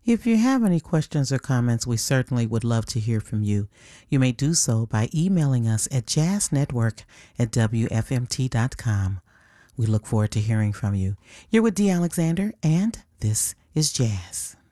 If you have any questions or comments, we certainly would love to hear from you. You may do so by emailing us at jazznetwork@wfmt.com. We look forward to hearing from you. You're with Dee Alexander, and this is Jazz.